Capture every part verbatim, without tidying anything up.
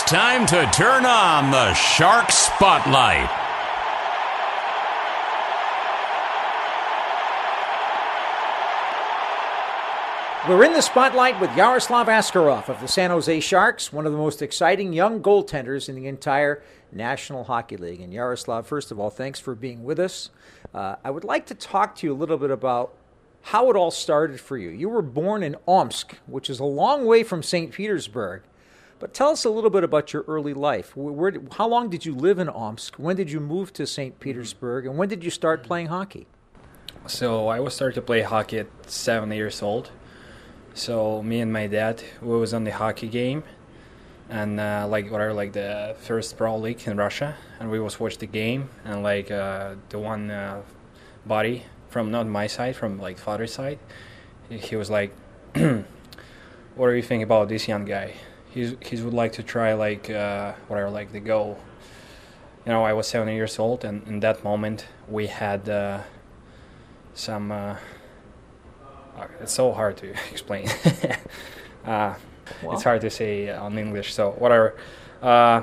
time to turn on the Shark Spotlight. We're in the spotlight with Yaroslav Askarov of the San Jose Sharks, one of the most exciting young goaltenders in the entire National Hockey League. And Yaroslav, first of all, thanks for being with us. Uh, I would like to talk to you a little bit about how it all started for you. You were born in Omsk, which is a long way from Saint Petersburg. But tell us a little bit about your early life. Where, where, how long did you live in Omsk? When did you move to Saint Petersburg? And when did you start playing hockey? So I was started to play hockey at seven years old. So me and my dad, we was on the hockey game, and uh, like whatever, like the first pro league in Russia, and we was watch the game, and like uh, the one uh, buddy from not my side, from like father's side, he, he was like, "What do you think about this young guy? He's he would like to try like uh, whatever, like the goal." You know, I was seven years old, and in that moment we had uh, some. Uh, It's so hard to explain. uh, well. It's hard to say on English. So whatever. Uh,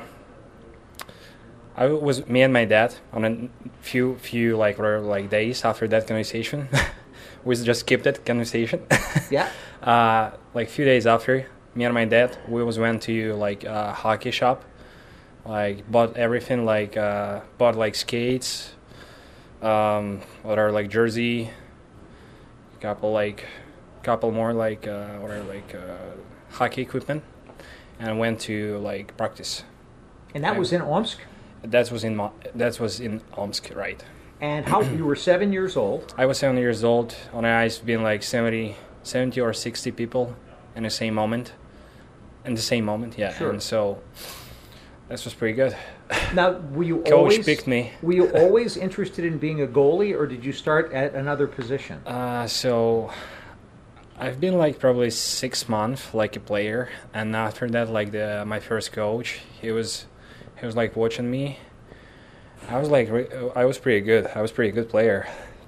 I was me and my dad on a few few like like days after that conversation. We just skipped that conversation. Yeah. uh, like a few days after, me and my dad, we was went to like a hockey shop, like bought everything, like uh, bought like skates, um, what are like jersey. Couple like, couple more like uh, or like uh, hockey equipment, and went to like practice. And that and was in Omsk. That was in that was in Omsk, right? And how you were seven years old? I was seven years old. On the ice, been like seventy, seventy or sixty people in the same moment. In the same moment, yeah. Sure. And so this was pretty good. Now, were you Coach always picked me. Were you always interested in being a goalie, or did you start at another position? Uh, so I've been like probably six months like a player, and after that, like the my first coach, he was he was like watching me. I was like I was pretty good. I was pretty good player.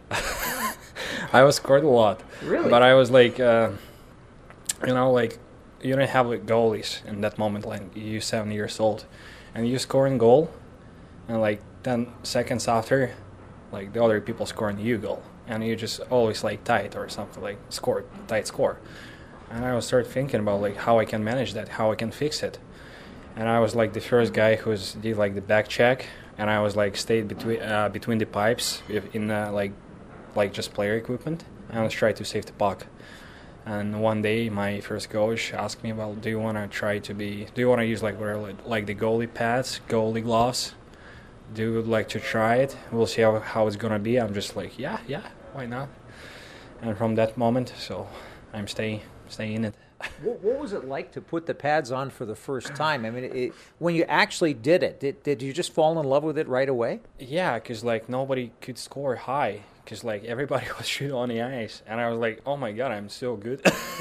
I was scored a lot. Really? But I was like, uh, you know, like you don't have like goalies in that moment. Like you're seven years old. And you score a goal, and like ten seconds after, like the other people scoring you goal, and you just always like tight or something like score tight score. And I was start thinking about like how I can manage that, how I can fix it. And I was like the first guy who was, did like the back check, and I was like stayed between uh, between the pipes in uh, like like just player equipment, and I was trying to save the puck. And one day, my first coach asked me, "Well, do you want to try to be? Do you want to use like like the goalie pads, goalie gloves? Do you like to try it? We'll see how how it's gonna be." I'm just like, "Yeah, yeah, why not?" And from that moment, so I'm staying staying in it. What, what was it like to put the pads on for the first time? I mean, it, when you actually did it, did did you just fall in love with it right away? Yeah, because like nobody could score high. Because like everybody was shooting on the ice, and I was like, "Oh my god, I'm so good."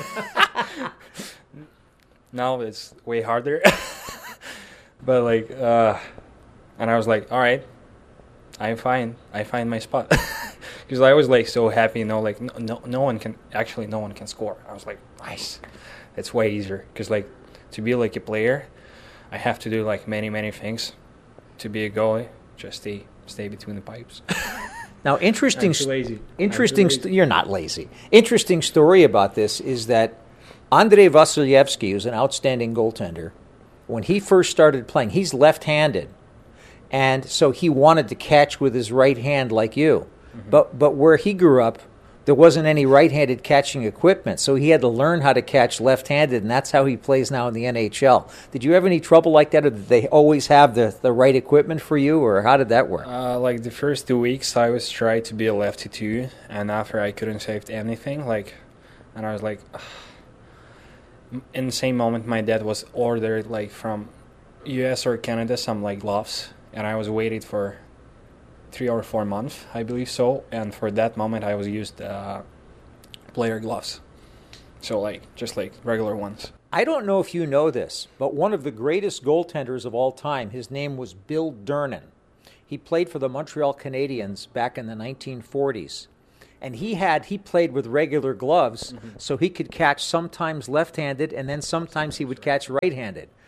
Now it's way harder, but like, uh, and I was like, "All right, I'm fine. I find my spot." Because I was like so happy, you know, like no, no, no one can actually, no one can score. I was like, "Nice, it's way easier." Because like to be like a player, I have to do like many many things. To be a goalie, just stay stay between the pipes. Now, interesting. I'm too lazy. Interesting. I'm too lazy. St- you're not lazy. Interesting story about this is that Andrei Vasilevsky, who's an outstanding goaltender, when he first started playing, he's left-handed, and so he wanted to catch with his right hand like you. Mm-hmm. But but where he grew up, there wasn't any right-handed catching equipment, so he had to learn how to catch left-handed, and that's how he plays now in the N H L. Did you have any trouble like that, or did they always have the, the right equipment for you, or how did that work? Uh, like the first two weeks, I was trying to be a lefty too, and after I couldn't save anything, like, and I was like, ugh. In the same moment, my dad was ordered like from U S or Canada some like gloves, and I was waiting for three or four months, I believe so, and for that moment I was used uh, player gloves, so like just like regular ones. I don't know if you know this, but one of the greatest goaltenders of all time, his name was Bill Durnan. He played for the Montreal Canadiens back in the nineteen forties, and he had he played with regular gloves, mm-hmm. so he could catch sometimes left-handed, and then sometimes he would catch right-handed.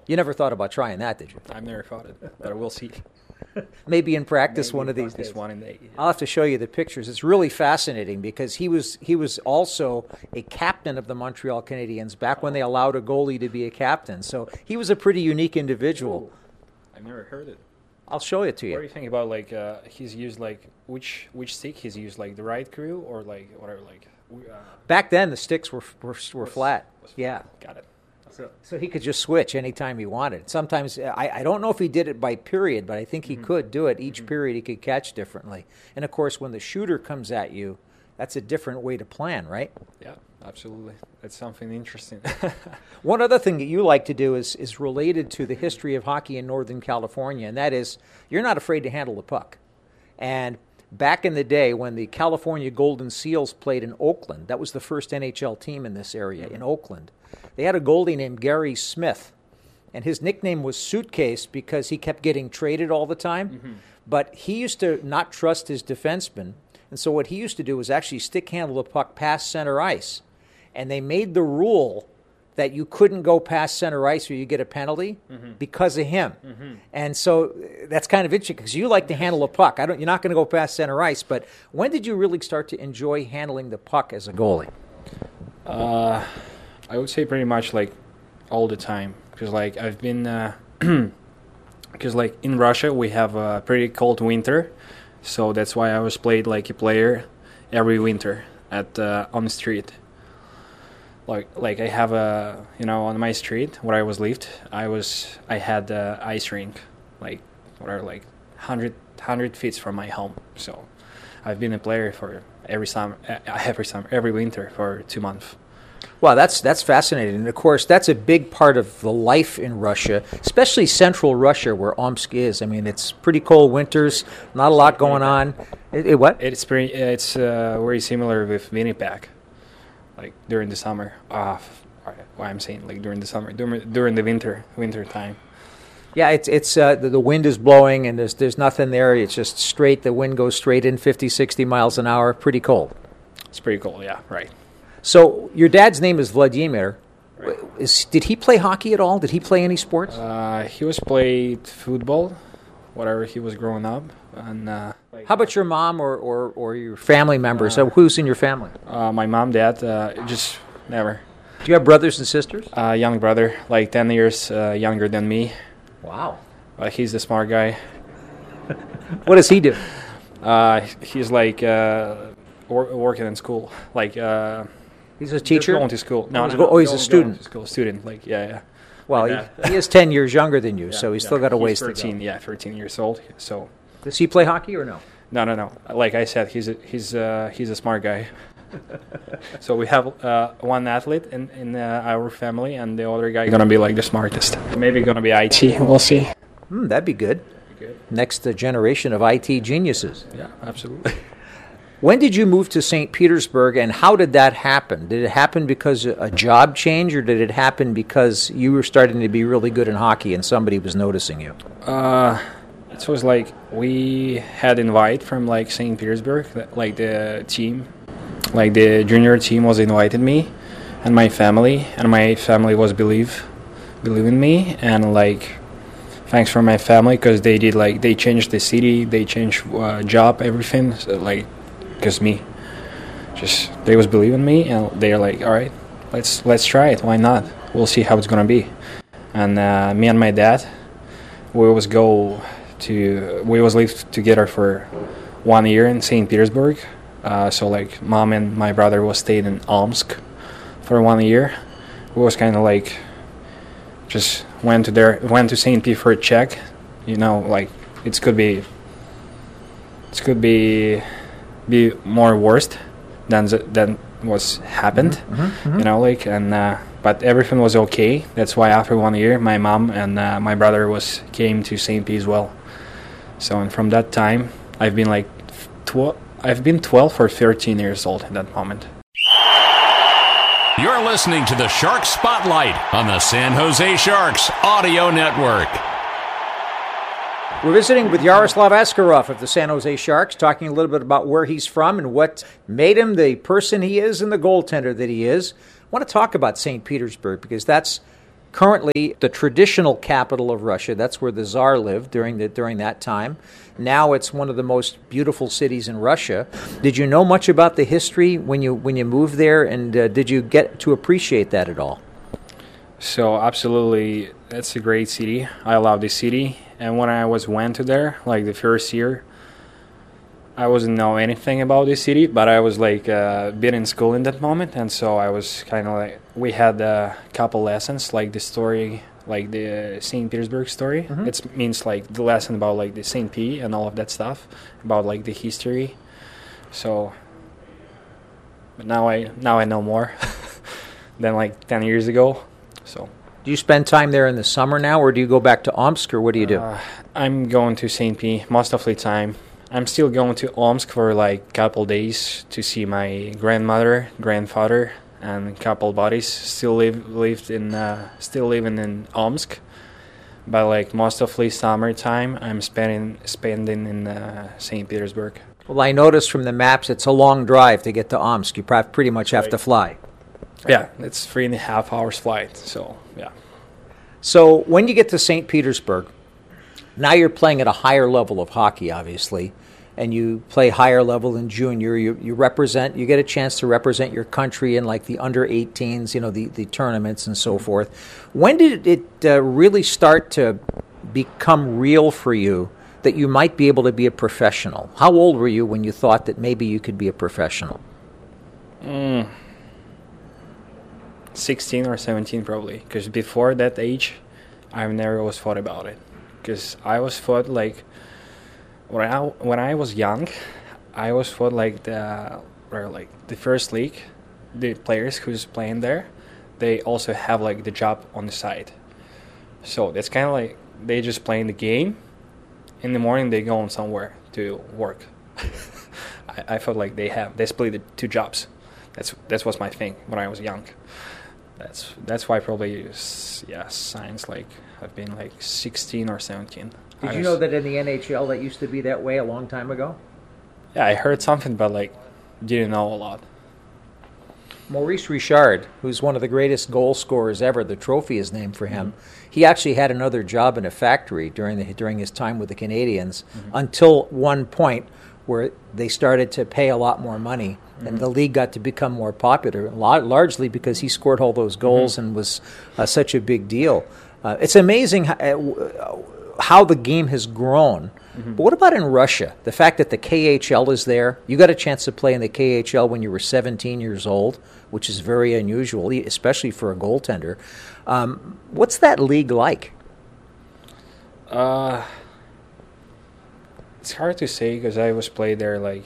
You never thought about trying that, did you? I've never thought it, but we'll see. Maybe in practice Maybe one of these practice days. One in the, I'll have to show you the pictures. It's really fascinating because he was he was also a captain of the Montreal Canadiens back when they allowed a goalie to be a captain. So he was a pretty unique individual. I've never heard it. I'll show it to you. What do you think about like uh, he's used like which which stick he's used, like the right crew or like whatever, like uh, Back then the sticks were were, were was- flat. was- Yeah. Got it. So, so he could just switch anytime he wanted. Sometimes, I, I don't know if he did it by period, but I think he mm-hmm. could do it. Each mm-hmm. period he could catch differently. And, of course, when the shooter comes at you, that's a different way to plan, right? Yeah, absolutely. That's something interesting. One other thing that you like to do is, is related to the history of hockey in Northern California, and that is you're not afraid to handle the puck. And back in the day when the California Golden Seals played in Oakland, that was the first N H L team in this area, mm-hmm. in Oakland. They had a goalie named Gary Smith, and his nickname was Suitcase because he kept getting traded all the time. Mm-hmm. But he used to not trust his defensemen, and so what he used to do was actually stick handle the puck past center ice. And they made the rule that you couldn't go past center ice or you get a penalty mm-hmm. because of him. Mm-hmm. And so that's kind of interesting because you like to handle a puck. I don't. You're not going to go past center ice, but when did you really start to enjoy handling the puck as a goalie? Uh... I would say pretty much like all the time because like I've been because uh, like in Russia we have a pretty cold winter, so that's why I was played like a player every winter at uh, on the street. Like like I have a you know on my street where I was lived I was I had a ice rink like whatever like hundred hundred feet from my home, so I've been a player for every summer every summer every winter for two months. Well, that's that's fascinating. And, of course, that's a big part of the life in Russia, especially central Russia where Omsk is. I mean, it's pretty cold winters, not a lot going on. It, it, what? It's pretty, it's uh, very similar with Winnipeg, like during the summer. Uh, why I'm saying like during the summer, during, during the winter winter time. Yeah, it's it's uh, the, the wind is blowing and there's there's nothing there. It's just straight. The wind goes straight in fifty, sixty miles an hour. Pretty cold. It's pretty cold, yeah, right. So your dad's name is Vladimir. Right. Is, did he play hockey at all? Did he play any sports? Uh, he was played football, whatever he was growing up. And uh, how about your mom or, or, or your family members? Uh, so who's in your family? Uh, my mom, dad, uh, just never. Do you have brothers and sisters? Uh, young brother, like ten years uh, younger than me. Wow. Uh, he's the smart guy. What does he do? Uh, he's like uh, wor- working in school, like. Uh, He's a teacher? Going to school. No, oh, no, go- no, oh he's go, a student. To school. Student, like, yeah, yeah. Well, like he, he is ten years younger than you, yeah, so he's yeah. still got a ways he's thirteen, to go. Yeah, thirteen years old. So, does he play hockey or no? No, no, no. Like I said, he's a, he's uh, he's a smart guy. So we have uh, one athlete in in uh, our family, and the other guy gonna be like the smartest. Maybe gonna be I T. We'll see. Hmm, that'd be good. Good. Next uh, generation of I T geniuses. Yeah, absolutely. When did you move to Saint Petersburg, and how did that happen? Did it happen because a job change, or did it happen because you were starting to be really good in hockey and somebody was noticing you? Uh, it was like we had invite from like Saint Petersburg, like the team, like the junior team was invited me and my family, and my family was believe, believe in me, and like thanks for my family because they did like they changed the city, they changed uh, job, everything, so, like. Because me, just they was believing me, and they're like, all right, let's let's try it. Why not? We'll see how it's gonna be. And uh, me and my dad, we always go to we always live together for one year in Saint Petersburg. Uh, so like, mom and my brother was stayed in Omsk for one year. We was kind of like just went to there, went to Saint Pete for a check. You know, like it could be, it could be. be more worst than than was happened, mm-hmm, mm-hmm. you know, like and uh, but everything was okay. That's why after one year, my mom and uh, my brother was came to Saint Pete as well. So and from that time, I've been like twelve. I've been twelve or thirteen years old at that moment. You're listening to the Shark Spotlight on the San Jose Sharks Audio Network. We're visiting with Yaroslav Askarov of the San Jose Sharks, talking a little bit about where he's from and what made him the person he is and the goaltender that he is. I want to talk about Saint Petersburg because that's currently the traditional capital of Russia. That's where the Tsar lived during the during that time. Now it's one of the most beautiful cities in Russia. Did you know much about the history when you when you moved there, and uh, did you get to appreciate that at all? So absolutely, it's a great city. I love this city. And when I was went to there, like the first year, I wasn't know anything about this city, but I was like uh, been in school in that moment, and so I was kind of like we had a couple lessons, like the story, like the Saint Petersburg story. Mm-hmm. It means like the lesson about like the Saint P and all of that stuff, about like the history. So, but now I now I know more than like ten years ago. So. Do you spend time there in the summer now, or do you go back to Omsk, or what do you do? Uh, I'm going to Saint P most of the time. I'm still going to Omsk for like a couple days to see my grandmother, grandfather, and a couple buddies still live lived in uh, still living in Omsk. But like most of the summertime, I'm spending spending in uh, Saint Petersburg. Well, I noticed from the maps it's a long drive to get to Omsk. You probably pretty much have Right. to fly. Yeah, it's three and a half hours flight. So yeah. So when you get to Saint Petersburg, now you're playing at a higher level of hockey, obviously, and you play higher level in junior. You you represent, you get a chance to represent your country in like the under eighteens, you know, the, the tournaments and so forth. When did it uh, really start to become real for you that you might be able to be a professional? How old were you when you thought that maybe you could be a professional? Mm. sixteen or seventeen probably, because before that age I've never was thought about it, because I was thought like when I, when I was young I was thought like the or like the first league, the players who's playing there, they also have like the job on the side, so that's kind of like they just playing the game in the morning, they go on somewhere to work. I, I felt like they have they split the two jobs. That's that was my thing when I was young. That's that's why probably yeah signs like I've been like sixteen or seventeen. Did I you was, know that in the N H L that used to be that way a long time ago? Yeah, I heard something, but like didn't know a lot. Maurice Richard, who's one of the greatest goal scorers ever, the trophy is named for him. Mm-hmm. He actually had another job in a factory during the during his time with the Canadiens, mm-hmm. until one point where they started to pay a lot more money, mm-hmm. and the league got to become more popular, largely because he scored all those goals, mm-hmm. and was uh, such a big deal. Uh, it's amazing how, uh, how the game has grown. Mm-hmm. But what about in Russia? The fact that the K H L is there. You got a chance to play in the K H L when you were seventeen years old, which is very unusual, especially for a goaltender. Um, what's that league like? Uh, it's hard to say because I was played there like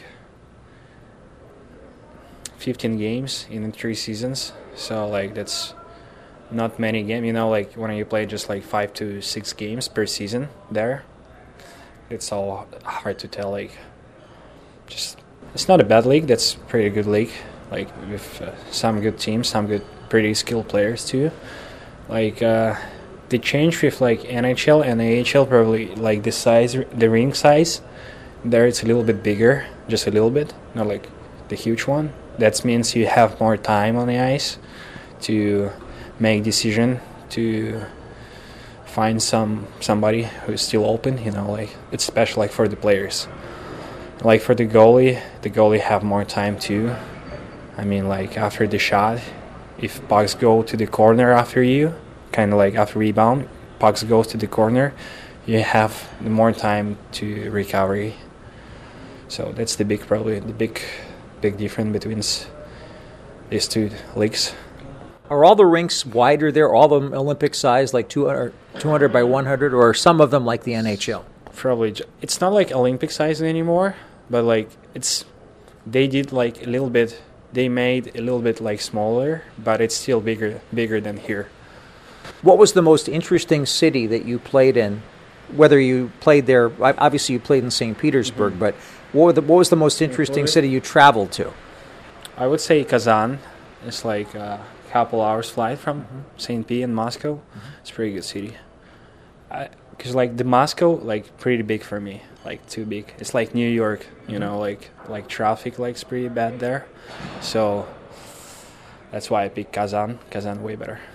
fifteen games in three seasons. So like that's not many games. You know, like when you play just like five to six games per season there, it's all hard to tell. Like, just it's not a bad league. That's a pretty good league. Like with uh, some good teams, some good, pretty skilled players too. Like uh, the change with like N H L and A H L probably like the size, the ring size. There it's a little bit bigger, just a little bit, not like the huge one. That means you have more time on the ice to make decision, to find some somebody who's still open. You know, like it's special like for the players. Like for the goalie, the goalie have more time too. I mean, like after the shot, if pucks go to the corner after you, kind of like after rebound, pucks goes to the corner, you have more time to recovery. So that's the big, probably the big, big difference between these two leagues. Are all the rinks wider there? All of them Olympic size, like two hundred, two hundred by one hundred, or are some of them like the N H L? Probably, it's not like Olympic size anymore, but like it's, they did like a little bit. They made a little bit like smaller, but it's still bigger, bigger than here. What was the most interesting city that you played in? Whether you played there, obviously you played in Saint Petersburg, mm-hmm. but what, were the, what was the most interesting city you traveled to? I would say Kazan. It's like a couple hours flight from mm-hmm. Saint P and Moscow. Mm-hmm. It's a pretty good city. Because like the Moscow, like pretty big for me, like too big. It's like New York, you mm-hmm. know, like like traffic like it's pretty bad there. So that's why I picked Kazan. Kazan way better.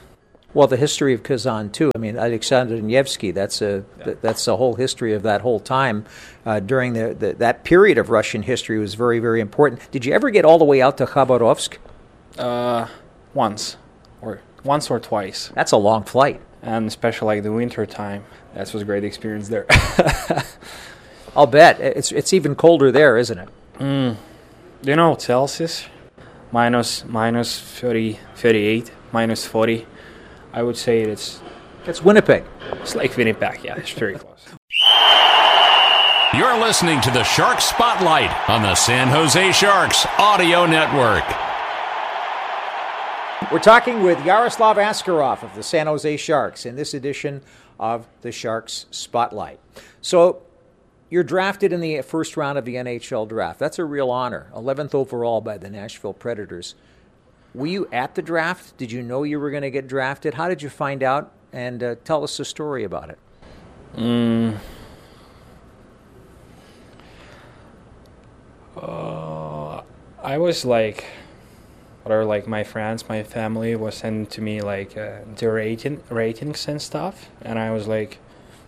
Well, the history of Kazan too. I mean, Alexander Nevsky. That's a Yeah. th- that's the whole history of that whole time. Uh, during the, the that period of Russian history was very very important. Did you ever get all the way out to Khabarovsk? Uh, once, or once or twice, That's a long flight. and especially like the winter time. That was a great experience there. I'll bet it's it's even colder there, isn't it? Mm. Do you know Celsius? Minus minus thirty, thirty-eight, minus forty. I would say it's It's Winnipeg. it's like Winnipeg. Yeah, it's very close. You're listening to the Shark Spotlight on the San Jose Sharks Audio Network. We're talking with Yaroslav Askarov of the San Jose Sharks in this edition of the Sharks Spotlight. So you're drafted in the first round of the N H L draft. That's a real honor. eleventh overall by the Nashville Predators. Were you at the draft? Did you know you were going to get drafted? How did you find out? And uh, tell us a story about it. Mm. Uh, I was like, whatever, like my friends, my family was sending to me like uh, the rating, ratings and stuff, and I was like,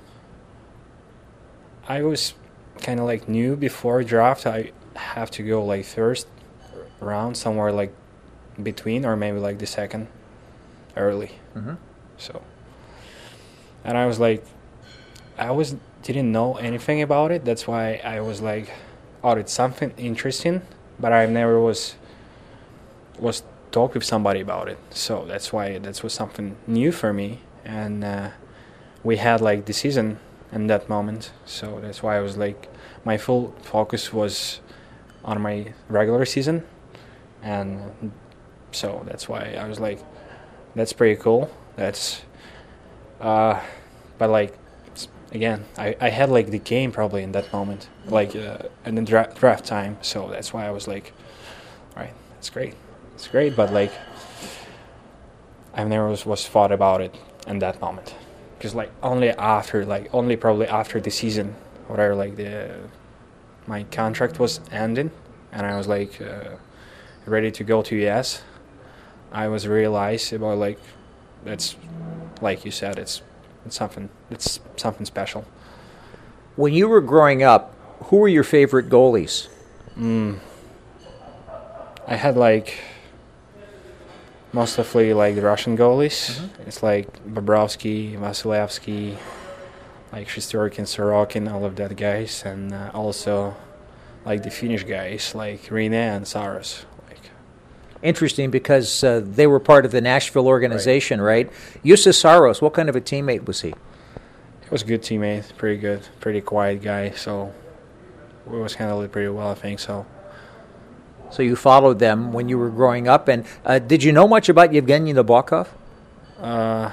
I was kind of like new before draft. I have to go like first round somewhere like between, or maybe like the second, early. Mm-hmm. So, and I was like, I was didn't know anything about it. That's why I was like, oh, it's something interesting, but I never was was talk with somebody about it. So that's why that was something new for me, and uh, we had like the season in that moment. So that's why I was like, my full focus was on my regular season, and so that's why I was like, that's pretty cool. That's, uh, but like, again, I, I had like the game probably in that moment, like uh, in the dra- draft time. So that's why I was like, all right, that's great, it's great. But like, I never was, was thought about it in that moment, because like only after, like only probably after the season, whatever, like the my contract was ending, and I was like uh, ready to go to U S. I was realized about like, that's like you said, it's it's something it's something special. When you were growing up, who were your favorite goalies? Mm. I had like mostly like the Russian goalies. Mm-hmm. It's like Bobrovsky, Vasilevsky, like Shesterkin, Sorokin, all of that guys, and uh, also like the Finnish guys like Rinne and Saros. Interesting, because uh, they were part of the Nashville organization, right? right? Jussi Saros, what kind of a teammate was he? He was a good teammate, pretty good, pretty quiet guy, so we was handled it pretty well, I think so. So you followed them when you were growing up, and uh, did you know much about Yevgeny Nabokov? Uh,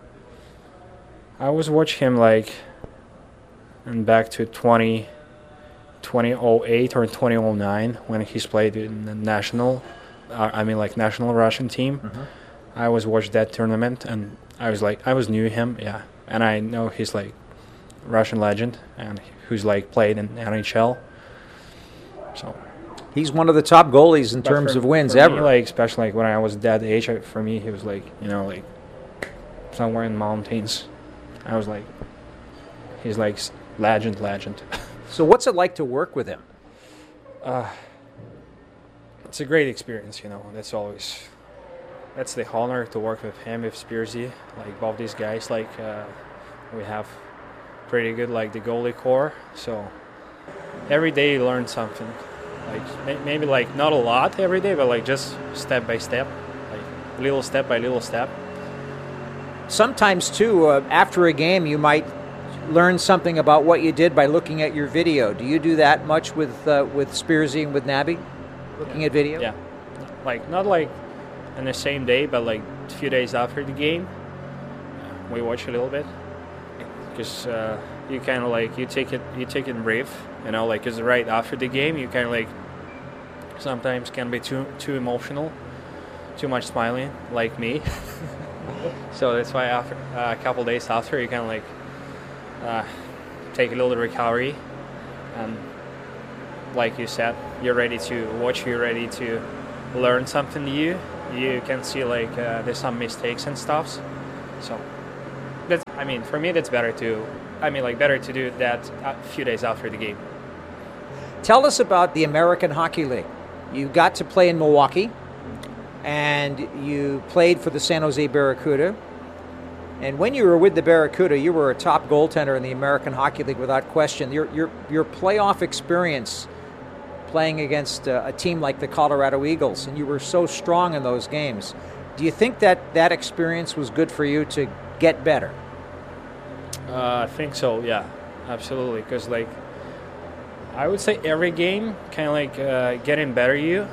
I was watching him like, and back to twenty, twenty oh eight or twenty oh nine when he's played in the national. I mean, like national Russian team. Mm-hmm. I was watched that tournament, and I was like, I was new him, yeah, and I know he's like Russian legend, and who's like played in N H L. So he's one of the top goalies in but terms for, of wins for ever. Me, like especially like when I was that age, I, for me he was like, you know, like somewhere in the mountains. I was like, he's like legend, legend. So what's it like to work with him? Uh. It's a great experience, you know. That's always, that's the honor to work with him, with Spearsy, like both these guys. Like uh, we have pretty good, like the goalie core. So every day you learn something. Like may- maybe like not a lot every day, but like just step by step, like little step by little step. Sometimes too, uh, after a game, you might learn something about what you did by looking at your video. Do you do that much with uh, with Spearsy and with Nabby? Looking yeah. at video? Yeah. Like, not like on the same day, but like a few days after the game, we watch a little bit. Because uh, you kind of like, you take it, you take it brief, you know, like, because right after the game, you kind of like, sometimes can be too too emotional, too much smiling, like me. So that's why after uh, a couple days after, you kind of like uh, take a little recovery, and like you said, you're ready to watch, you're ready to learn something new. You can see like uh, there's some mistakes and stuff, So that's, I mean, for me, that's better to, I mean, like better to do that a few days after the game. Tell us about the American Hockey League. You got to play in Milwaukee, and you played for the San Jose Barracuda. And when you were with the Barracuda, you were a top goaltender in the American Hockey League without question. Your your your playoff experience playing against a, a team like the Colorado Eagles, and you were so strong in those games. Do you think that that experience was good for you to get better? Uh, I think so, yeah, absolutely. Because, like, I would say every game kind of like uh, getting better you.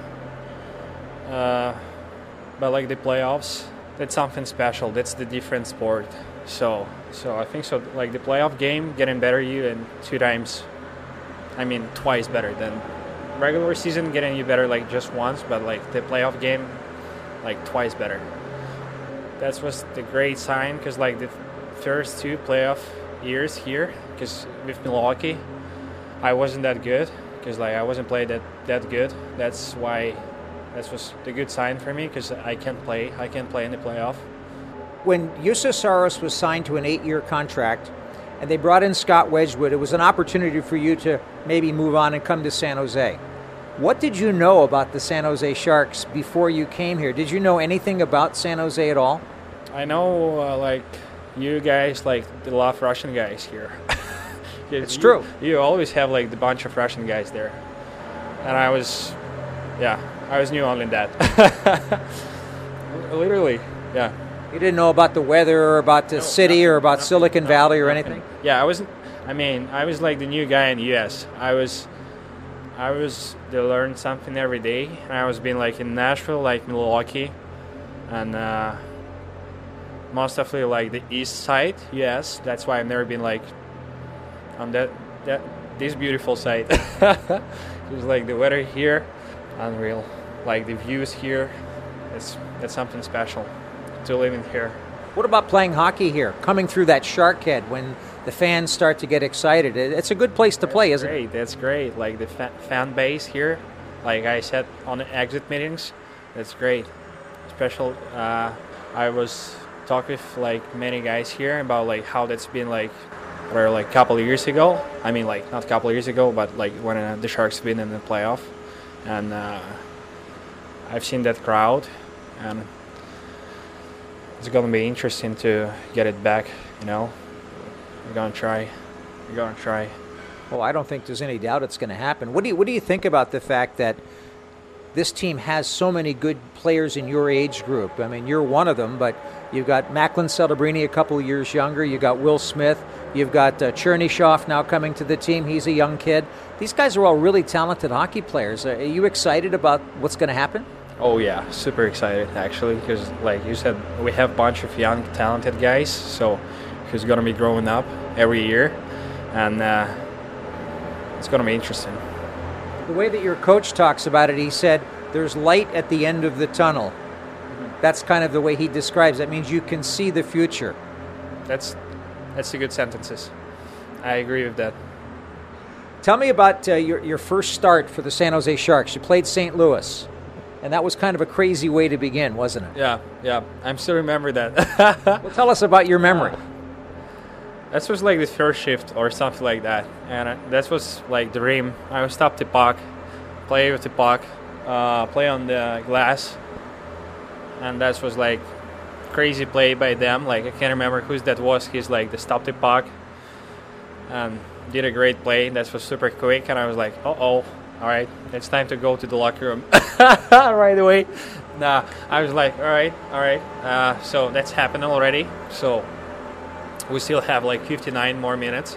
Uh, but, like, the playoffs, that's something special. That's the different sport. So, so I think so. Like the playoff game, getting better you, and two times, I mean twice better than regular season. Getting you better like just once, but like the playoff game, like twice better. That was the great sign because like the first two playoff years here, because with Milwaukee, I wasn't that good because like I wasn't playing that that good. That's why. That was the good sign for me because I can't play. I can't play in the playoff. When Juuse Saros was signed to an eight-year contract and they brought in Scott Wedgwood, it was an opportunity for you to maybe move on and come to San Jose. What did you know about the San Jose Sharks before you came here? Did you know anything about San Jose at all? I know, uh, like, you guys, like, the lot of Russian guys here. It's you, true. You always have, like, the bunch of Russian guys there. And I was, yeah. I was new only that. Literally, yeah. You didn't know about the weather or about the no, city nothing, or about nothing, Silicon nothing, Valley or nothing. anything? Yeah, I wasn't, I mean, I was like the new guy in the U S. I was, I was to learn something every day. And I was being like in Nashville, like Milwaukee, and uh, most of it like the east side, U S. That's why I've never been like on that, that this beautiful side. It's like the weather here, unreal. Like the views here, it's it's something special to live in here. What about playing hockey here? Coming through that Shark Head when the fans start to get excited, it's a good place to That's play, isn't great. it? That's great. Like the fa- fan base here, like I said on the exit meetings, that's great. Special. Uh, I was talking with like many guys here about like how that's been like, or like a couple of years ago. I mean like not a couple of years ago, but like when uh, the Sharks been in the playoff, and. Uh, I've seen that crowd, and it's going to be interesting to get it back, you know. We're going to try. We're going to try. Well, I don't think there's any doubt it's going to happen. What do you What do you think about the fact that this team has so many good players in your age group? I mean, you're one of them, but you've got Macklin Celebrini a couple of years younger. You've got Will Smith. You've got uh, Chernyshov now coming to the team. He's a young kid. These guys are all really talented hockey players. Are you excited about what's going to happen? Oh yeah, super excited actually, because like you said, we have a bunch of young, talented guys. So who's gonna be growing up every year, and uh, it's gonna be interesting. The way that your coach talks about it, he said there's light at the end of the tunnel. Mm-hmm. That's kind of the way he describes it. That means you can see the future. That's that's a good sentences. I agree with that. Tell me about uh, your your first start for the San Jose Sharks. You played Saint Louis. And that was kind of a crazy way to begin, wasn't it? Yeah, yeah. I still remember that. Well, tell us about your memory. Uh, that was like the first shift or something like that. And uh, that was like the dream. I would stop the puck, play with the puck, uh, play on the glass. And that was like crazy play by them. Like I can't remember who that was. He's like the stop the puck. And did a great play. That was super quick. And I was like, uh-oh. All right, it's time to go to the locker room right away. Nah, I was like, all right, all right. Uh, so that's happened already. So we still have like fifty-nine more minutes.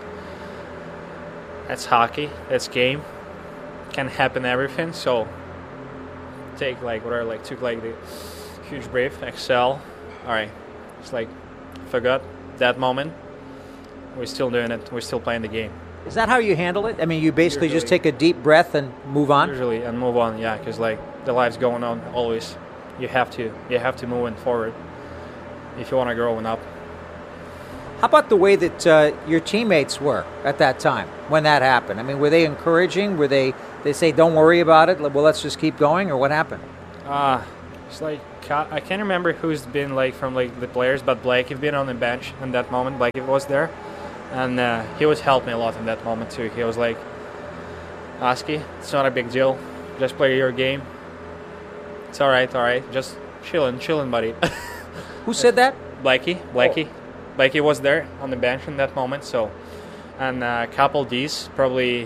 That's hockey. That's game. Can happen everything. So take like whatever, like took like the huge breath, exhale. All right, it's like forgot that moment. We're still doing it. We're still playing the game. Is that how you handle it? I mean, you basically Usually. just take a deep breath and move on? Usually, and move on, yeah, because like the life's going on always. You have to, you have to move forward if you want to grow up. How about the way that uh, your teammates were at that time when that happened? I mean, were they encouraging? Were they, they say, don't worry about it, well, let's just keep going, or what happened? Uh, It's like I can't remember who's been like from like the players, but Blake had been on the bench in that moment. Blake was there, and uh, he was helping me a lot in that moment too. He was like, "Oskee, it's not a big deal. Just play your game. It's all right, all right. Just chilling, chilling, buddy." Who said that? Blakey, Blakey, oh. Blakey was there on the bench in that moment. So, and a couple D's, probably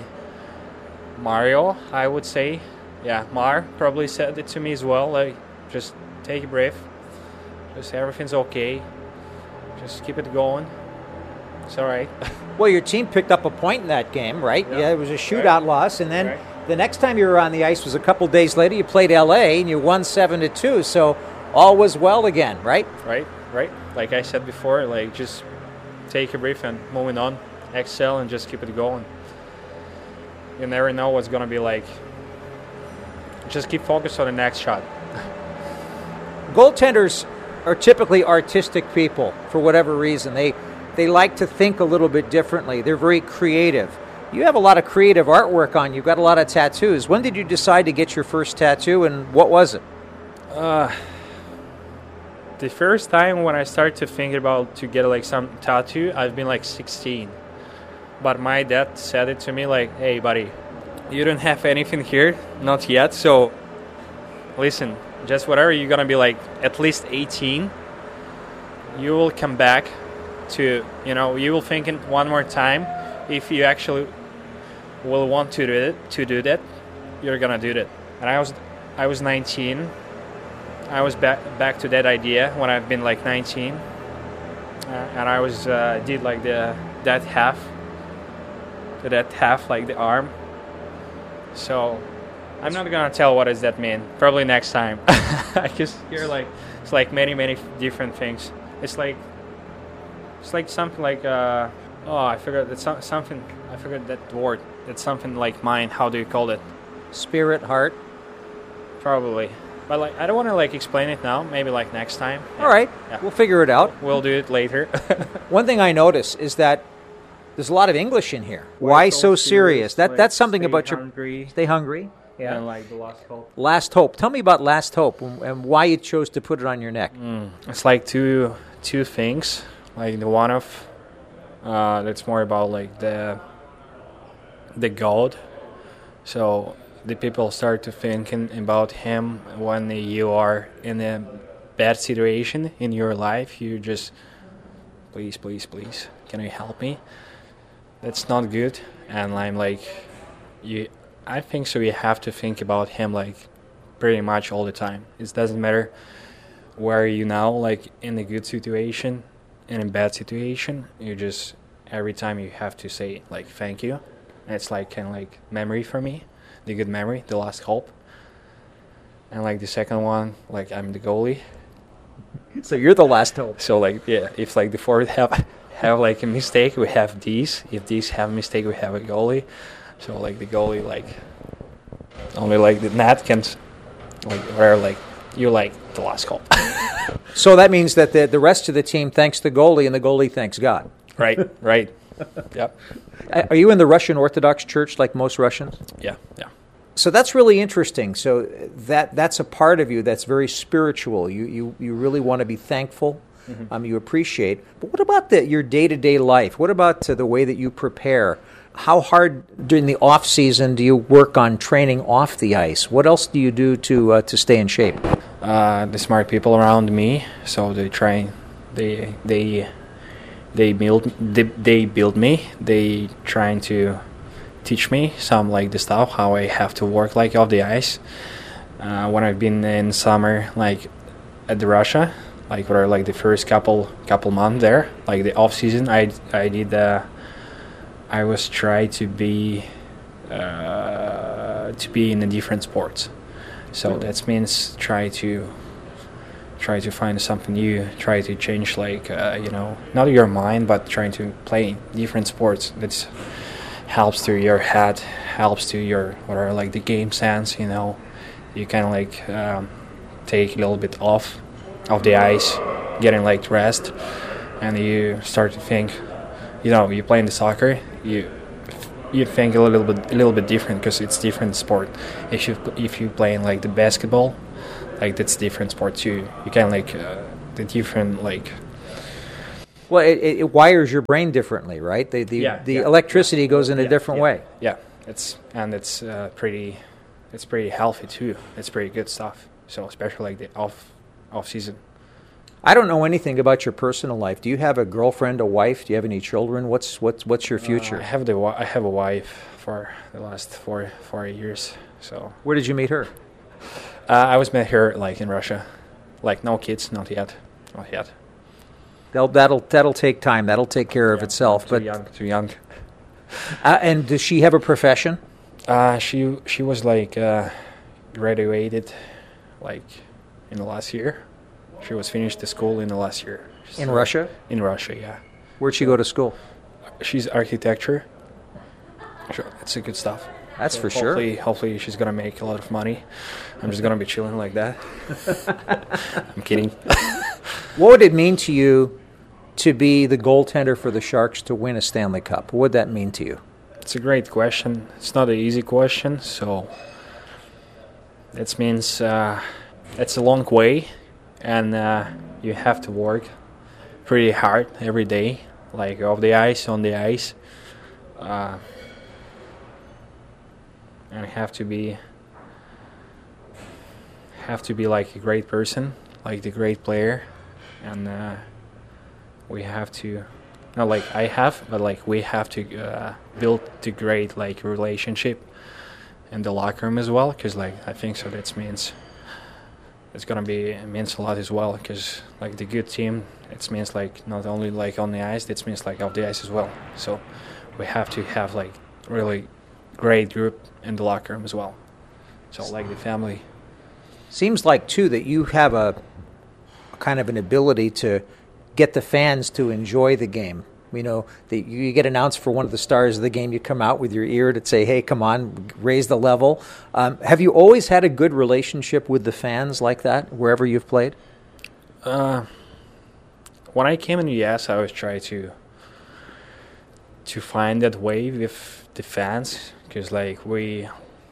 Mario, I would say. Yeah, Mar probably said it to me as well. Like, just take a breath. Just everything's okay. Just keep it going. It's all right. Well, your team picked up a point in that game, right? Yeah, yeah it was a shootout right. loss, and then right. the next time you were on the ice was a couple days later. You played L A and you won seven to two. So all was well again, right? Right, right. Like I said before, like just take a breath and moving on, excel, and just keep it going. You never know what's gonna be like. Just keep focused on the next shot. Goaltenders are typically artistic people for whatever reason. They they like to think a little bit differently. They're very creative. You have a lot of creative artwork on you. You've got a lot of tattoos. When did you decide to get your first tattoo, and what was it? Uh, the first time when I started to think about to get like some tattoo, I've been like sixteen. But my dad said it to me like, "Hey, buddy, you don't have anything here, not yet, so listen, just whatever you're gonna be like at least eighteen, you will come back to, you know, you will think it one more time. If you actually will want to do it, to do that, you're gonna do that." And I was, I was nineteen. I was back back to that idea when I've been like nineteen, uh, and I was uh, did like the that half, to that half like the arm. So I'm not gonna tell what does that mean. Probably next time. I just hear like it's like many many different things. It's like it's like something like uh, oh I forgot that's so, something I forgot that word. It's something like mind. How do you call it? Spirit, heart. Probably. But like I don't want to like explain it now. Maybe like next time. Yeah. All right. Yeah. We'll figure it out. We'll do it later. One thing I notice is that there's a lot of English in here. Why, Why so serious? serious? That like that's something about hungry. your stay hungry. Yeah. And like the last hope. Last hope. Tell me about Last Hope and, and why you chose to put it on your neck. Mm. It's like two two things. Like the one of uh, that's more about like the the God. So the people start to thinking about him when you are in a bad situation in your life. You just please, please, please, can you help me? That's not good. And I'm like, you. I think so. You have to think about him like pretty much all the time. It doesn't matter where are you now, like in a good situation, in a bad situation. You just every time you have to say like thank you. And it's like kind of like memory for me, the good memory, the last hope. And like the second one, like I'm the goalie. So you're the last hope. So like yeah, if like the forward have have like a mistake, we have these. If these have a mistake, we have a goalie. So like the goalie, like only like the net can, like where like you like the last goal. So that means that the the rest of the team thanks the goalie and the goalie thanks God. Right, right. Yep. Are you in the Russian Orthodox Church like most Russians? Yeah, yeah. So that's really interesting. So that that's a part of you that's very spiritual. You you, you really want to be thankful. Mm-hmm. Um, you appreciate. But what about the, your day-to-day life? What about uh, the way that you prepare? How hard during the off season do you work on training off the ice? What else do you do to uh, to stay in shape? Uh, the smart people around me, so they try, they they they build they, they build me. They trying to teach me some like the stuff how I have to work like off the ice. Uh, when I've been in summer like at the Russia, like what are like the first couple couple months there, like the off season, I I did. Uh, I was trying to be uh, to be in a different sports, so that means try to try to find something new, try to change like uh, you know not your mind, but trying to play different sports. That helps to your head, helps to your what are like the game sense. You know, you kind of like um, take a little bit off of the ice, getting like rest, and you start to think. You know, you play in the soccer, you you think a little bit a little bit different because it's different sport. If you if you play in like the basketball, like that's different sport too. You can like uh, the different like. Well, it, it wires your brain differently, right? The the, Yeah, the yeah, electricity yeah, goes in a yeah, different yeah, way. Yeah, it's and it's uh, pretty, it's pretty healthy too. It's pretty good stuff. So especially like the off off season. I don't know anything about your personal life. Do you have a girlfriend, a wife? Do you have any children? What's what's what's your future? Uh, I have the wi- I have a wife for the last four four years. So Where did you meet her? uh, I was met here like in Russia, like no kids, not yet, not yet. That'll that'll, that'll take time. That'll take care of Yeah, itself. Too But young, too young. uh, and does she have a profession? Uh, she she was like uh, graduated, like in the last year. She was finished the school in the last year. In So- Russia? In Russia, yeah. Where'd she go to school? She's architecture. Sure, it's a good stuff. That's So for sure. hopefully, hopefully she's gonna make a lot of money. I'm just gonna be chilling like that. I'm kidding. What would it mean to you to be the goaltender for the Sharks to win a Stanley Cup? What would that mean to you? It's a great question. It's not an easy question, so it means uh, it's a long way, and uh, you have to work pretty hard every day, like off the ice, on the ice, uh, and have to be have to be like a great person, like the great player, and uh, we have to. Not like I have, but like we have to uh, build the great like relationship in the locker room as well. Because like I think so that means it's gonna be it means a lot as well. Because like the good team, it means like not only like on the ice, it means like off the ice as well. So we have to have like really great group in the locker room as well. So like the family. Seems like too that you have a, a kind of an ability to get the fans to enjoy the game. You know, the, you get announced for one of the stars of the game, you come out with your ear to say, hey, come on, raise the level. Um, have you always had a good relationship with the fans like that, wherever you've played? Uh, when I came in the U S, I always try to to find that way with the fans, because like we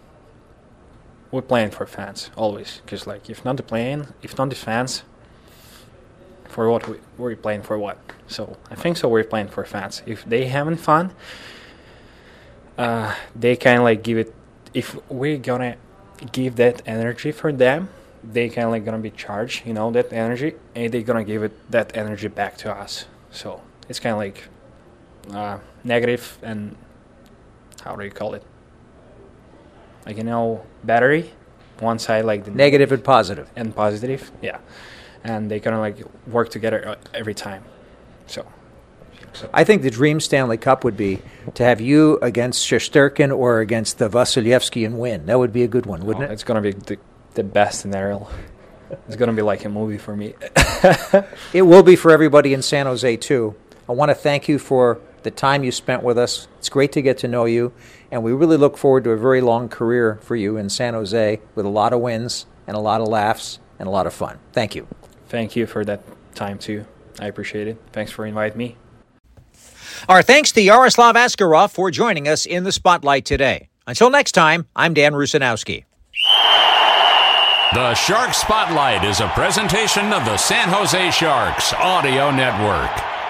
we're playing for fans always. Because like if not the playing, if not the fans, for what we, we're playing for what? So I think so we're playing for fans. If they having fun, uh, they kind of like give it. If we're gonna give that energy for them, they kind of like gonna be charged, you know, that energy, and they're gonna give it that energy back to us. So it's kind of like uh, negative and how do you call it? Like, you know, battery. One side like the Negative and positive. and positive, yeah. And they kind of like work together every time. So, so. I think the dream Stanley Cup would be to have you against Shesterkin or against the Vasilevsky and win. That would be a good one, wouldn't Oh, it? it's gonna be the, the best scenario. It's gonna be like a movie for me. It will be for everybody in San Jose, too. I want to thank you for the time you spent with us. It's great to get to know you, and we really look forward to a very long career for you in San Jose with a lot of wins and a lot of laughs and a lot of fun. Thank you. Thank you for that time too. I appreciate it. Thanks for inviting me. Our thanks to Yaroslav Askarov for joining us in the Spotlight today. Until next time, I'm Dan Rusanowski. The Shark Spotlight is a presentation of the San Jose Sharks Audio Network.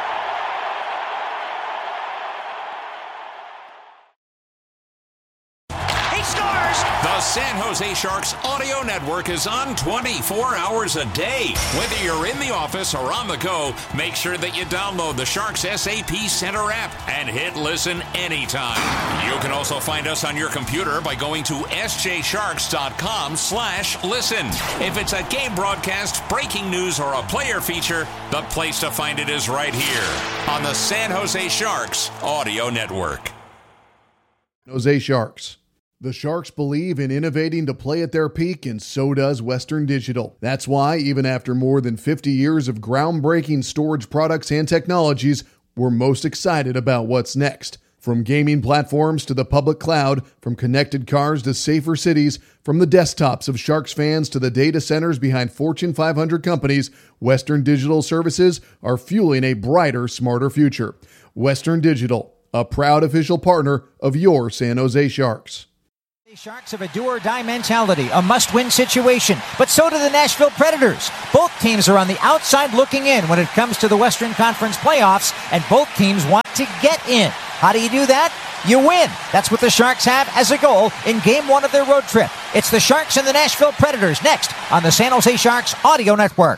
The San Jose Sharks Audio Network is on twenty-four hours a day. Whether you're in the office or on the go, make sure that you download the Sharks S A P Center app and hit listen anytime. You can also find us on your computer by going to s j sharks dot com slash listen. If it's a game broadcast, breaking news, or a player feature, the place to find it is right here on the San Jose Sharks Audio Network. Jose Sharks. The Sharks believe in innovating to play at their peak, and so does Western Digital. That's why, even after more than fifty years of groundbreaking storage products and technologies, we're most excited about what's next. From gaming platforms to the public cloud, from connected cars to safer cities, from the desktops of Sharks fans to the data centers behind Fortune five hundred companies, Western Digital services are fueling a brighter, smarter future. Western Digital, a proud official partner of your San Jose Sharks. Sharks have a do-or-die mentality, a must-win situation, but so do the Nashville Predators. Both teams are on the outside looking in when it comes to the Western Conference playoffs, and both teams want to get in. How do you do that? You win. That's what the Sharks have as a goal in game one of their road trip. It's the Sharks and the Nashville Predators next on the San Jose Sharks Audio Network.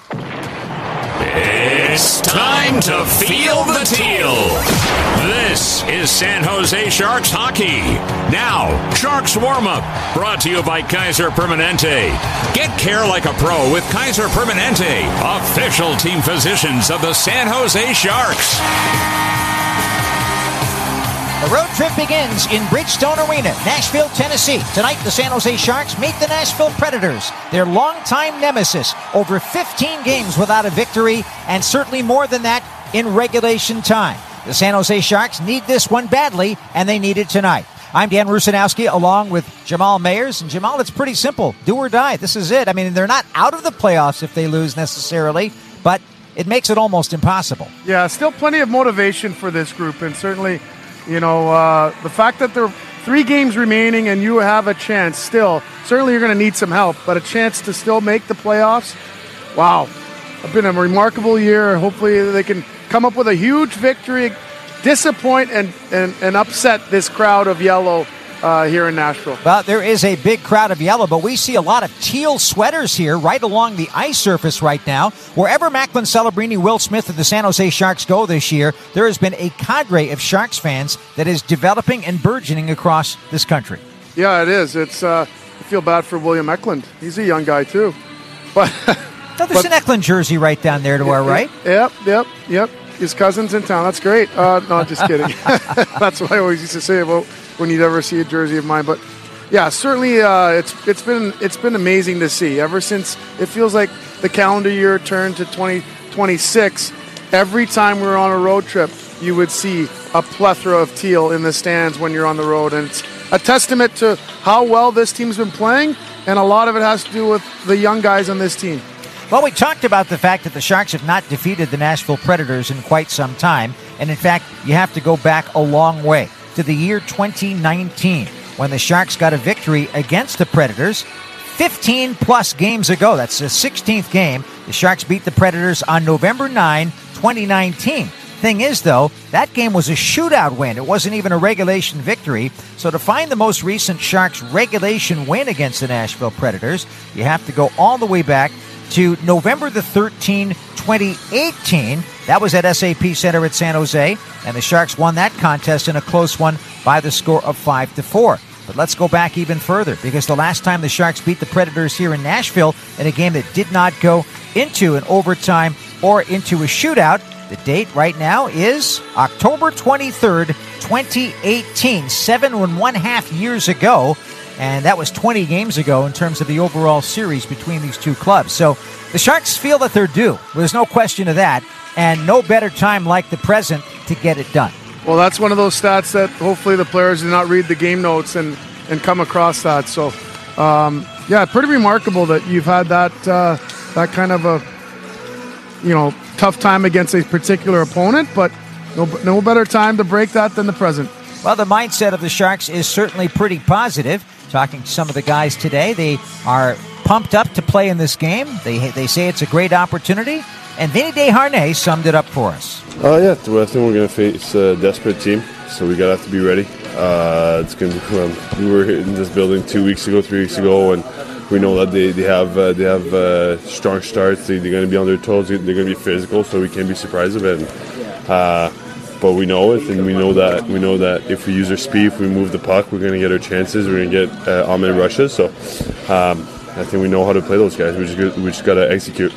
It's time to feel the teal. This is San Jose Sharks hockey. Now, Sharks warm-up, brought to you by Kaiser Permanente. Get care like a pro with Kaiser Permanente, official team physicians of the San Jose Sharks. The road trip begins in Bridgestone Arena, Nashville, Tennessee. Tonight, the San Jose Sharks meet the Nashville Predators, their longtime nemesis. Over fifteen games without a victory, and certainly more than that in regulation time. The San Jose Sharks need this one badly, and they need it tonight. I'm Dan Rusanowski, along with Jamal Mayers. And Jamal, it's pretty simple. Do or die. This is it. I mean, they're not out of the playoffs if they lose necessarily, but it makes it almost impossible. Yeah, still plenty of motivation for this group, and certainly, you know, uh, the fact that there are three games remaining and you have a chance still, certainly you're going to need some help, but a chance to still make the playoffs, wow. It's been a remarkable year. Hopefully they can come up with a huge victory, disappoint and, and, and upset this crowd of yellow uh, here in Nashville. Well, there is a big crowd of yellow, but we see a lot of teal sweaters here right along the ice surface right now. Wherever Macklin Celebrini, Will Smith, and the San Jose Sharks go this year, there has been a cadre of Sharks fans that is developing and burgeoning across this country. Yeah, it is. It's uh, I feel bad for William Eklund. He's a young guy, too. But no, there's but, an Eklund jersey right down there to yeah, our right. Yep, yep, yep. His cousin's in town. That's great. Uh, no, just kidding. That's what I always used to say about when you'd ever see a jersey of mine. But yeah, certainly uh, it's it's been it's been amazing to see ever since it feels like the calendar year turned to twenty twenty-six. Every time we were on a road trip, you would see a plethora of teal in the stands when you're on the road, and it's a testament to how well this team's been playing, and a lot of it has to do with the young guys on this team. Well, we talked about the fact that the Sharks have not defeated the Nashville Predators in quite some time. And in fact, you have to go back a long way to the year twenty nineteen when the Sharks got a victory against the Predators fifteen plus games ago. That's the sixteenth game. The Sharks beat the Predators on November ninth, twenty nineteen. Thing is, though, that game was a shootout win. It wasn't even a regulation victory. So to find the most recent Sharks regulation win against the Nashville Predators, you have to go all the way back to November the thirteenth, twenty eighteen. That was at S A P Center at San Jose, and the Sharks won that contest in a close one by the score of five to four. But let's go back even further, because the last time the Sharks beat the Predators here in Nashville in a game that did not go into an overtime or into a shootout, the date right now is October twenty-third, twenty eighteen, seven and one half years ago. And that was twenty games ago in terms of the overall series between these two clubs. So the Sharks feel that they're due. There's no question of that. And no better time like the present to get it done. Well, that's one of those stats that hopefully the players did not read the game notes and, and come across that. So, um, yeah, pretty remarkable that you've had that uh, that kind of a, you know, tough time against a particular opponent. But no, no better time to break that than the present. Well, the mindset of the Sharks is certainly pretty positive. Talking to some of the guys today, they are pumped up to play in this game. They they say it's a great opportunity, and Vinny Desharnais summed it up for us. Uh, yeah, well, I think we're going to face a desperate team, so we got to have to be ready. Uh, it's going to. Um, we were in this building two weeks ago, three weeks ago, and we know that they they have uh, they have uh, strong starts. They, they're going to be on their toes. They're going to be physical, so we can't be surprised of it. And, uh, But we know it, and we know that we know that if we use our speed, if we move the puck, we're going to get our chances. We're going to get uh, on-man rushes. So um, I think we know how to play those guys. We just we just got to execute.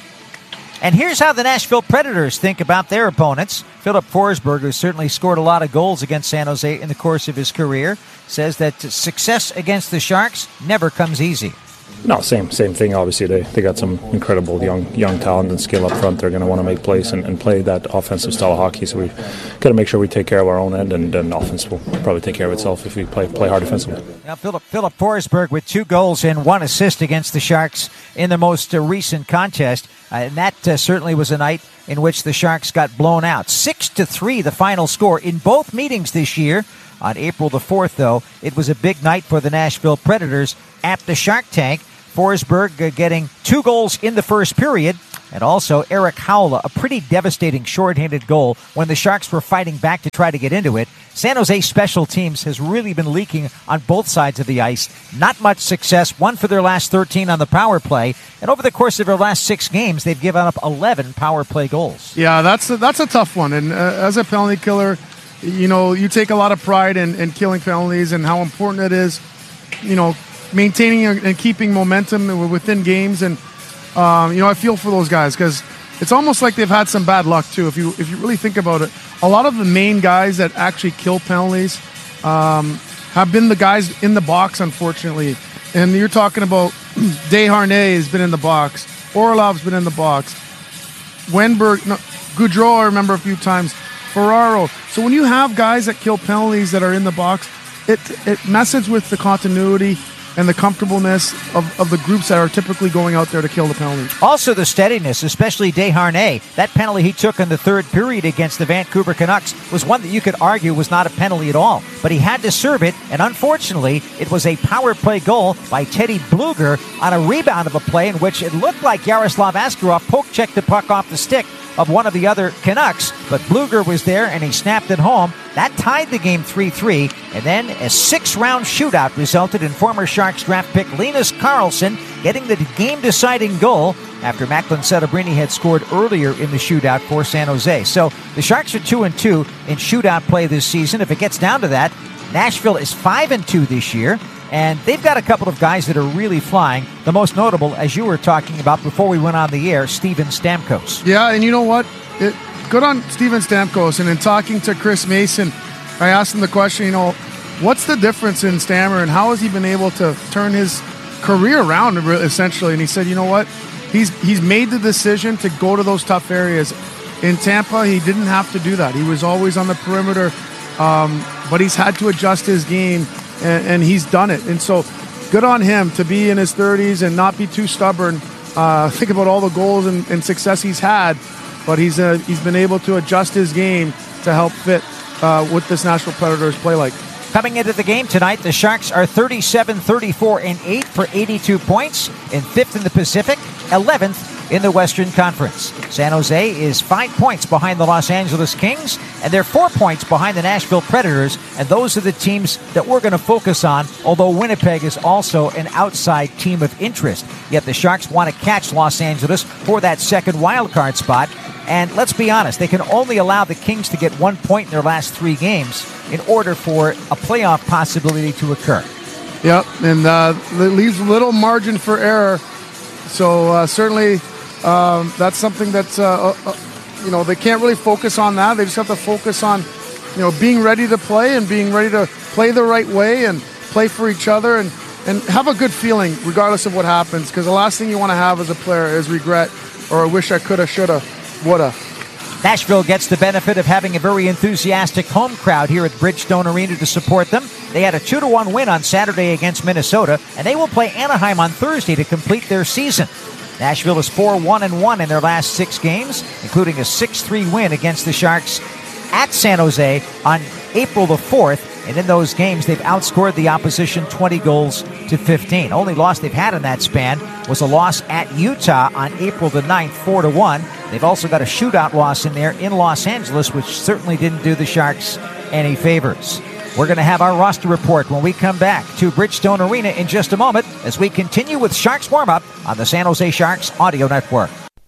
And here's how the Nashville Predators think about their opponents. Philip Forsberg, who certainly scored a lot of goals against San Jose in the course of his career, says that success against the Sharks never comes easy. No, same same thing. Obviously, they, they got some incredible young young talent and skill up front. They're going to want to make plays and, and play that offensive style of hockey. So we got to make sure we take care of our own end, and then offense will probably take care of itself if we play play hard defensively. Now, Philip Philip Forsberg with two goals and one assist against the Sharks in the most uh, recent contest, uh, and that uh, certainly was a night in which the Sharks got blown out. Six to three, the final score in both meetings this year. on April the fourth, though. It was a big night for the Nashville Predators at the Shark Tank. Forsberg uh, getting two goals in the first period, and also Eric Howla, a pretty devastating shorthanded goal when the Sharks were fighting back to try to get into it. San Jose special teams has really been leaking on both sides of the ice. Not much success, one for their last thirteen on the power play, and over the course of their last six games, they've given up eleven power play goals. Yeah, that's a, that's a tough one, and uh, as a penalty killer, you know, you take a lot of pride in, in killing penalties and how important it is, you know, maintaining and keeping momentum within games. And um, you know, I feel for those guys because it's almost like they've had some bad luck too. If you if you really think about it, a lot of the main guys that actually kill penalties um, have been the guys in the box, unfortunately. And you're talking about Desharnais has been in the box, Orlov's been in the box, Wenberg, no, Goudreau I remember a few times, Ferraro. So when you have guys that kill penalties that are in the box, it it messes with the continuity and the comfortableness of, of the groups that are typically going out there to kill the penalty. Also the steadiness, especially Desharnais. That penalty he took in the third period against the Vancouver Canucks was one that you could argue was not a penalty at all. But he had to serve it, and unfortunately, it was a power play goal by Teddy Bluger on a rebound of a play in which it looked like Yaroslav Askarov poke-checked the puck off the stick of one of the other Canucks, but Bluger was there and he snapped it home. That tied the game three three, and then a six-round shootout resulted in former Sharks draft pick Linus Karlsson getting the game-deciding goal after Macklin Celebrini had scored earlier in the shootout for San Jose. So the Sharks are two and two in shootout play this season. If it gets down to that, Nashville is five and two this year, and they've got a couple of guys that are really flying. The most notable, as you were talking about before we went on the air, Steven Stamkos. Yeah, and you know what? It, good on Steven Stamkos. And in talking to Chris Mason, I asked him the question, you know, what's the difference in Stammer and how has he been able to turn his career around, essentially? And he said, you know what? He's he's made the decision to go to those tough areas. In Tampa, he didn't have to do that. He was always on the perimeter, um, but he's had to adjust his game. And, and he's done it. And so good on him to be in his thirties and not be too stubborn. Uh, think about all the goals and, and success he's had, but he's uh, he's been able to adjust his game to help fit uh, what this Nashville Predators play like. Coming into the game tonight, the Sharks are thirty-seven, thirty-four, and eight for eighty-two points, in fifth in the Pacific, eleventh in the Western Conference. San Jose is five points behind the Los Angeles Kings, and they're four points behind the Nashville Predators, and those are the teams that we're going to focus on, although Winnipeg is also an outside team of interest. Yet the Sharks want to catch Los Angeles for that second wildcard spot, and let's be honest, they can only allow the Kings to get one point in their last three games in order for a playoff possibility to occur. Yep, and uh, it leaves little margin for error, so uh, certainly Um, that's something that's, uh, uh, you know, they can't really focus on that. They just have to focus on, you know, being ready to play and being ready to play the right way and play for each other and, and have a good feeling regardless of what happens. Because the last thing you want to have as a player is regret or I wish I coulda, shoulda, woulda. Nashville gets the benefit of having a very enthusiastic home crowd here at Bridgestone Arena to support them. They had a two to one win on Saturday against Minnesota, and they will play Anaheim on Thursday to complete their season. Nashville is four one and one in their last six games, including a six three win against the Sharks at San Jose on April the fourth. And in those games, they've outscored the opposition twenty goals to fifteen. Only loss they've had in that span was a loss at Utah on April the ninth, four to one. They've also got a shootout loss in there in Los Angeles, which certainly didn't do the Sharks any favors. We're going to have our roster report when we come back to Bridgestone Arena in just a moment as we continue with Sharks Warm-Up on the San Jose Sharks Audio Network.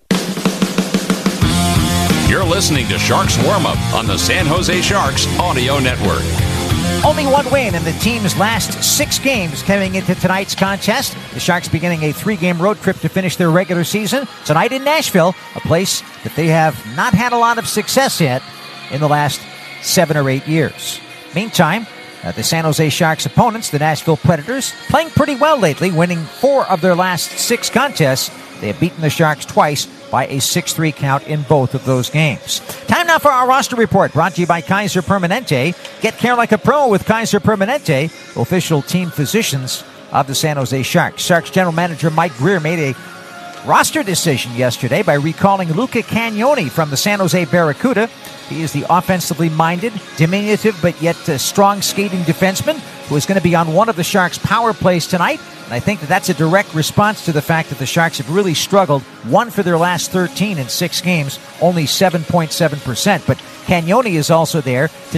You're listening to Sharks Warm-Up on the San Jose Sharks Audio Network. Only one win in the team's last six games coming into tonight's contest. The Sharks beginning a three-game road trip to finish their regular season tonight in Nashville, a place that they have not had a lot of success at in the last seven or eight years. Meantime, uh, the San Jose Sharks opponents, the Nashville Predators, playing pretty well lately, winning four of their last six contests. They have beaten the Sharks twice by a six three count in both of those games. Time now for our roster report, brought to you by Kaiser Permanente. Get care like a pro with Kaiser Permanente, official team physicians of the San Jose Sharks. Sharks general manager Mike Grier made a roster decision yesterday by recalling Luca Cagnoni from the San Jose Barracuda. He is the offensively minded, diminutive, but yet uh, strong skating defenseman who is going to be on one of the Sharks' power plays tonight. And I think that that's a direct response to the fact that the Sharks have really struggled. One for their last thirteen in six games, only seven point seven percent. But Cagnoni is also there to